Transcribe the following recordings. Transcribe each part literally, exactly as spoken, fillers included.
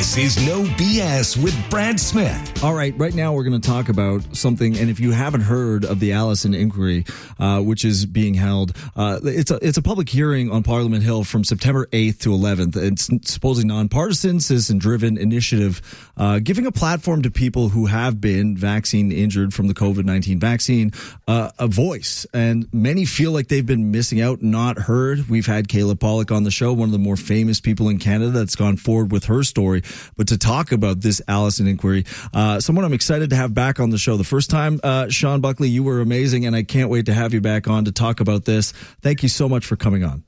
This is No B S with Brad Smith. All right, right now we're going to talk about something, and if you haven't heard of the Allison inquiry, uh, which is being held, uh, it's a it's a public hearing on Parliament Hill from September eighth to eleventh. It's supposedly nonpartisan, citizen-driven initiative, uh, giving a platform to people who have been vaccine injured from the COVID nineteen vaccine, uh, a voice. And many feel like they've been missing out, not heard. We've had Kayla Pollock on the show, one of the more famous people in Canada that's gone forward with her story. But to talk about this Allison inquiry, uh, someone I'm excited to have back on the show. The first time, uh, Sean Buckley, you were amazing, and I can't wait to have you back on to talk about this. Thank you so much for coming on.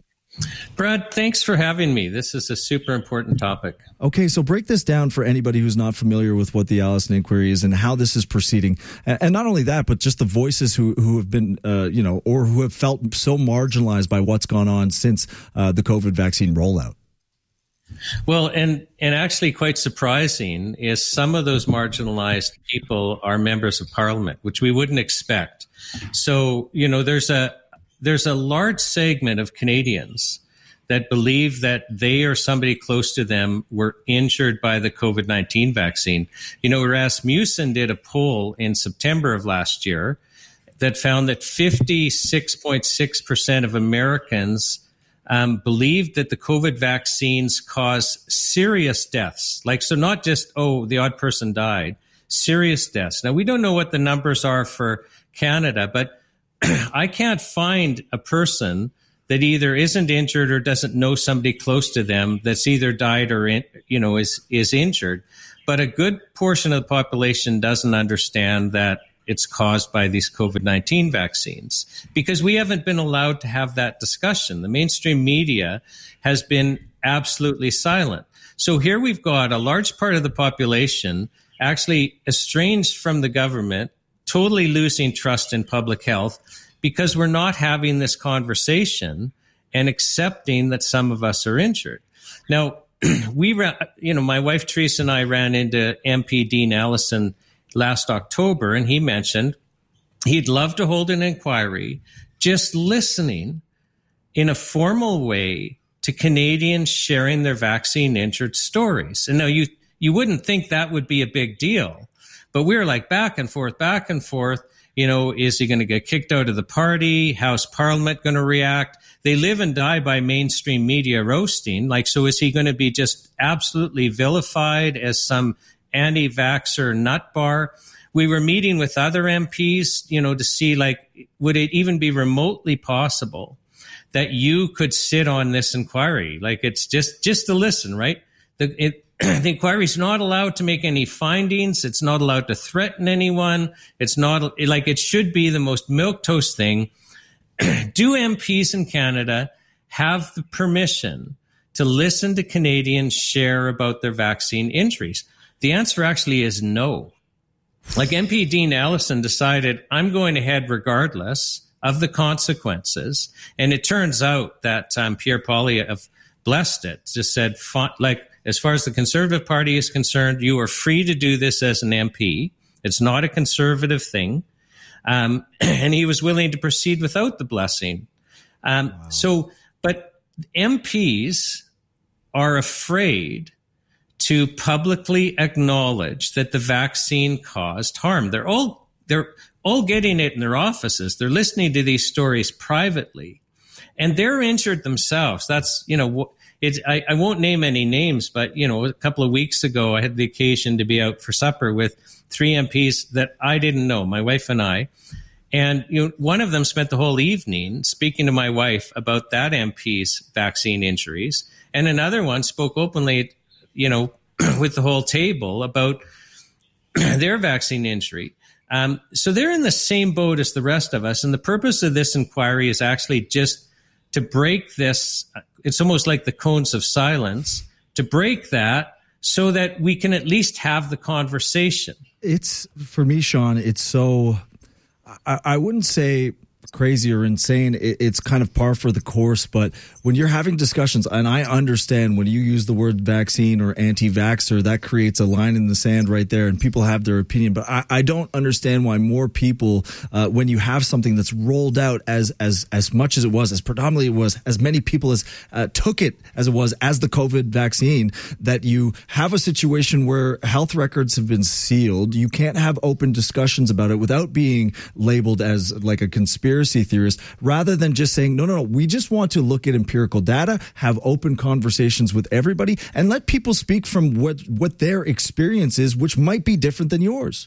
Brad, thanks for having me. This is a super important topic. Okay, so break this down for anybody who's not familiar with what the Allison inquiry is and how this is proceeding. And not only that, but just the voices who, who have been, uh, you know, or who have felt so marginalized by what's gone on since uh, the COVID vaccine rollout. Well, and, and actually quite surprising is some of those marginalized people are members of Parliament, which we wouldn't expect. So, you know, there's a there's a large segment of Canadians that believe that they or somebody close to them were injured by the COVID nineteen vaccine. You know, Rasmussen did a poll in September of last year that found that fifty-six point six percent of Americans Um, believed that the COVID vaccines cause serious deaths. Like, so not just, oh, the odd person died, serious deaths. Now, we don't know what the numbers are for Canada, but I can't find a person that either isn't injured or doesn't know somebody close to them that's either died or, in, you know, is, is injured. But a good portion of the population doesn't understand that it's caused by these COVID nineteen vaccines, because we haven't been allowed to have that discussion. The mainstream media has been absolutely silent. So here we've got a large part of the population actually estranged from the government, totally losing trust in public health because we're not having this conversation and accepting that some of us are injured. Now, we, ran, you know, my wife Teresa and I ran into M P Dean Allison last October, and he mentioned he'd love to hold an inquiry just listening in a formal way to Canadians sharing their vaccine injured stories. And now you, you wouldn't think that would be a big deal, but we were like back and forth, back and forth. You know, is he going to get kicked out of the party? How's Parliament going to react? They live and die by mainstream media roasting. Like, so is he going to be just absolutely vilified as some anti-vaxxer nut bar? We were meeting with other M Ps, you know, to see, like, would it even be remotely possible that you could sit on this inquiry? Like, it's just, just to listen, right? The, it, the inquiry is not allowed to make any findings. It's not allowed to threaten anyone. It's not, like, it should be the most milquetoast thing. Do M Ps in Canada have the permission to listen to Canadians share about their vaccine injuries? The answer actually is no. Like, M P Dean Allison decided, I'm going ahead regardless of the consequences. And it turns out that um, Pierre Poilievre blessed it, just said, like, as far as the Conservative Party is concerned, you are free to do this as an M P. It's not a conservative thing. Um, and he was willing to proceed without the blessing. Um, wow. So, but M Ps are afraid to publicly acknowledge that the vaccine caused harm. They're all they're all getting it in their offices. They're listening to these stories privately, and they're injured themselves. That's, you know, it's, I, I won't name any names, but, you know, a couple of weeks ago, I had the occasion to be out for supper with three M Ps that I didn't know, my wife and I. And, you know, one of them spent the whole evening speaking to my wife about that M P's vaccine injuries, and another one spoke openly, you know, with the whole table about their vaccine injury. Um, so they're in the same boat as the rest of us. And the purpose of this inquiry is actually just to break this. It's almost like the cones of silence, to break that so that we can at least have the conversation. It's, for me, Sean, it's so, I, I wouldn't say crazy or insane. It, it's kind of par for the course. But when you're having discussions, and I understand when you use the word vaccine or anti-vaxxer, that creates a line in the sand right there, and people have their opinion. But I, I don't understand why more people, uh, when you have something that's rolled out as as as much as it was, as predominantly it was, as many people as uh, took it as it was, as the COVID vaccine, that you have a situation where health records have been sealed. You can't have open discussions about it without being labeled as like a conspiracy theorist, rather than just saying, no, no, no, we just want to look at empirical data, have open conversations with everybody, and let people speak from what, what their experience is, which might be different than yours.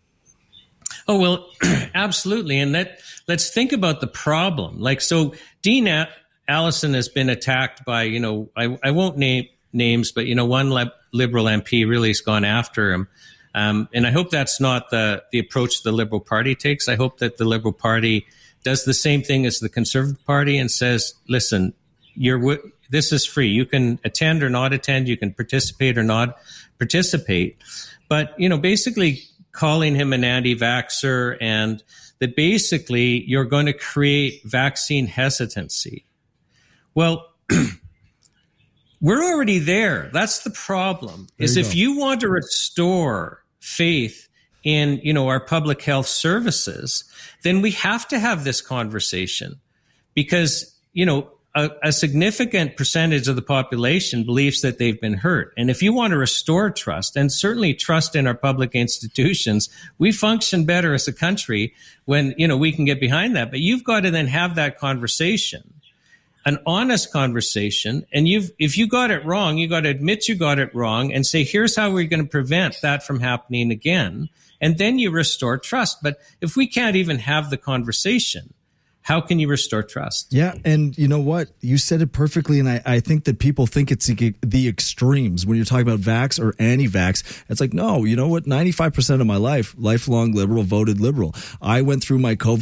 Oh, well, absolutely. And that, let's think about the problem. Like, so Dean A- Allison has been attacked by, you know, I, I won't name names, but, you know, one li- Liberal M P really has gone after him. Um, and I hope that's not the, the approach the Liberal Party takes. I hope that the Liberal Party does the same thing as the Conservative Party and says, listen, you're w- this is free. You can attend or not attend. You can participate or not participate. But, you know, basically calling him an anti-vaxxer, and that basically you're going to create vaccine hesitancy. Well, we're already there. That's the problem. There is if go. You want to restore faith in, you know, our public health services, then we have to have this conversation, because, you know, a, a significant percentage of the population believes that they've been hurt. And if you want to restore trust, and certainly trust in our public institutions, we function better as a country when, you know, we can get behind that. But you've got to then have that conversation, an honest conversation. And you've, if you got it wrong, you got to admit you got it wrong and say, here's how we're going to prevent that from happening again. And then you restore trust. But if we can't even have the conversation, how can you restore trust? Yeah. And you know what? You said it perfectly. And I, I think that people think it's the, the extremes when you're talking about vax or anti-vax. It's like, no, you know what? ninety-five percent of my life, lifelong liberal, voted liberal. I went through my COVID